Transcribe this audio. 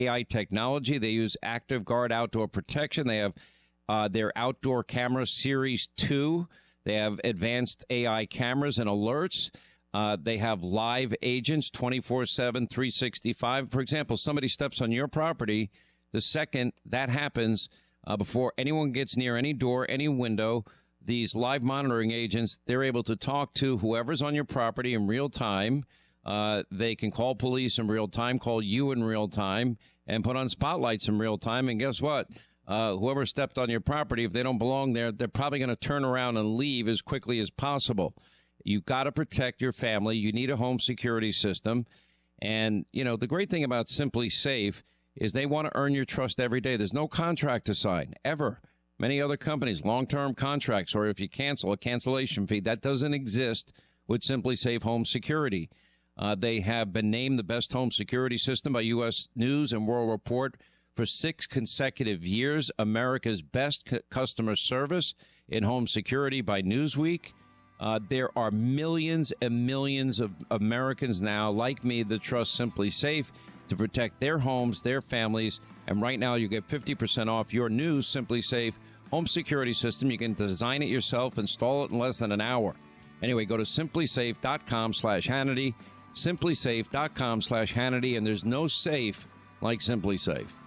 AI technology. They use Active Guard outdoor protection. They have their outdoor camera Series 2. They have advanced AI cameras and alerts. They have live agents 24/7, 365. For example, somebody steps on your property. The second that happens, before anyone gets near any door, any window, these live monitoring agents, they're able to talk to whoever's on your property in real time. They can call police in real time, call you in real time, and put on spotlights in real time. And guess what? Whoever stepped on your property, if they don't belong there, they're probably going to turn around and leave as quickly as possible. You've got to protect your family. You need a home security system. And, you know, the great thing about Simply Safe is they want to earn your trust every day. There's no contract to sign, ever. Many other companies, long-term contracts, or if you cancel, a cancellation fee. That doesn't exist with Simply Safe Home Security. They have been named the best home security system by U.S. News and World Report for 6 consecutive years. America's best customer service in home security by Newsweek. There are millions and millions of Americans now, like me, that trust Simply Safe to protect their homes, their families. And right now, you get 50% off your new Simply Safe home security system. You can design it yourself, install it in less than an hour. Anyway, go to simplysafe.com/Hannity, simplysafe.com/Hannity, and there's no safe like Simply Safe.